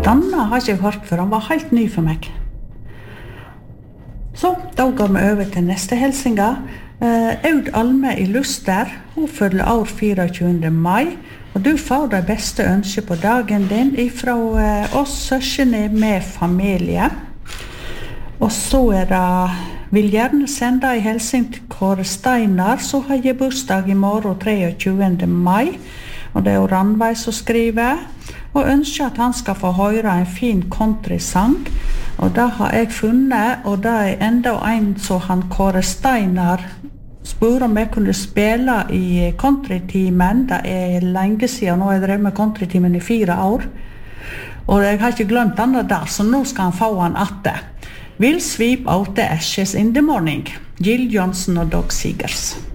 Danna har jeg ikke hørt før, han var helt ny for meg. Så, da går vi over til neste helsinga. Aud Alme i Luster, hun følger år 24. mai, og du får det beste ønske på dagen din fra oss søskene med familie. Og så det, vil gjerne sende en hilsen til Kåre Steinar, så har jeg bursdag i morgen 23. mai, og det Ranveig som skriver, og ønsker at han skal få høre en fin countrysang, og det har jeg funnet, og det enda en så han Kåre Steinar spør om jeg kunne spille i countrytimen. Det lenge siden, nå har jeg drevet med countrytimen i 4 år, og jeg har ikke glemt den der, så nå skal han få han atte. We'll sweep out the ashes in the morning. Jill Johnson og Dog Seegers.